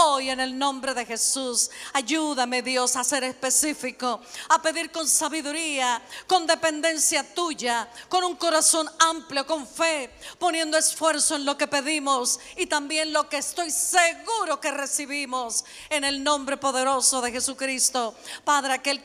hoy en el nombre de Jesús. Ayúdame, Dios, a ser específico, a pedir con sabiduría, con dependencia tuya, con un corazón amplio, con fe, poniendo esfuerzo en lo que pedimos y también lo que estoy seguro que recibimos en el nombre poderoso de Jesucristo. Padre, aquel que